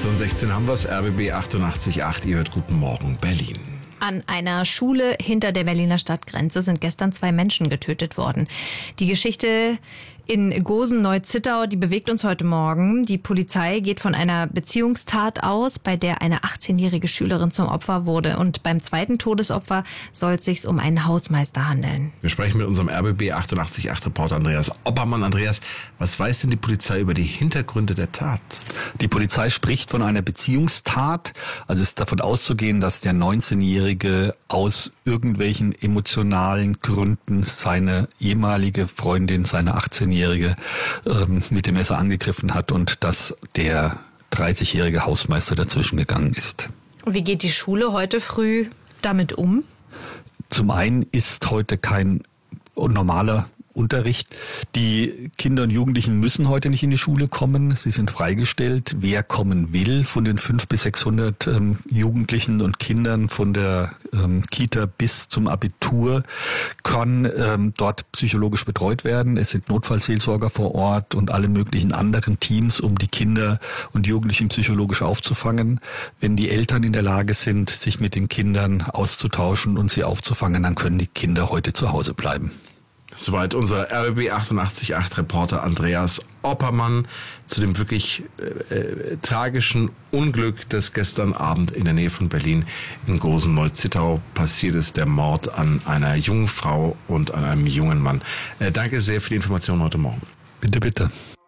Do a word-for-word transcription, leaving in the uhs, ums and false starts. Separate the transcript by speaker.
Speaker 1: acht und sechzehn haben wir es, R B B achtundachtzig Komma acht. Ihr hört Guten Morgen Berlin.
Speaker 2: An einer Schule hinter der Berliner Stadtgrenze sind gestern zwei Menschen getötet worden. Die Geschichte in Gosen-Neu-Zittau, die bewegt uns heute Morgen. Die Polizei geht von einer Beziehungstat aus, bei der eine achtzehnjährige Schülerin zum Opfer wurde. Und beim zweiten Todesopfer soll es sich um einen Hausmeister handeln.
Speaker 1: Wir sprechen mit unserem R B B achtundachtzig Komma acht Reporter Andreas Oppermann. Andreas, was weiß denn die Polizei über die Hintergründe der Tat?
Speaker 3: Die Polizei spricht von einer Beziehungstat. Also ist davon auszugehen, dass der neunzehnjährige aus irgendwelchen emotionalen Gründen seine ehemalige Freundin, seine achtzehnjährige, ähm, mit dem Messer angegriffen hat und dass der dreißigjährige Hausmeister dazwischen gegangen ist.
Speaker 2: Wie geht die Schule heute früh damit um?
Speaker 3: Zum einen ist heute kein normaler Unterricht. Die Kinder und Jugendlichen müssen heute nicht in die Schule kommen. Sie sind freigestellt. Wer kommen will von den fünfhundert bis sechshundert ähm, Jugendlichen und Kindern von der ähm, Kita bis zum Abitur, kann ähm, dort psychologisch betreut werden. Es sind Notfallseelsorger vor Ort und alle möglichen anderen Teams, um die Kinder und Jugendlichen psychologisch aufzufangen. Wenn die Eltern in der Lage sind, sich mit den Kindern auszutauschen und sie aufzufangen, dann können die Kinder heute zu Hause bleiben.
Speaker 1: Soweit unser R B B achtundachtzig Komma acht Reporter Andreas Oppermann zu dem wirklich äh, tragischen Unglück, das gestern Abend in der Nähe von Berlin in Gosen-Neu-Zittau passiert ist, der Mord an einer jungen Frau und an einem jungen Mann. Äh, danke sehr für die Information heute Morgen.
Speaker 3: Bitte, bitte.